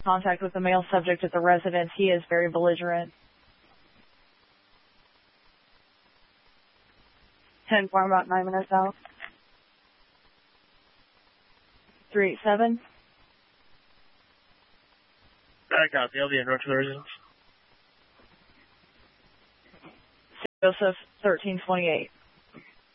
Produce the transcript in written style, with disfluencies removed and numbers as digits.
contact with the male subject at the residence. He is very belligerent. 10-4, about 9 minutes out. 387. I copy. I'll be in route to the residence. Joseph, 1328.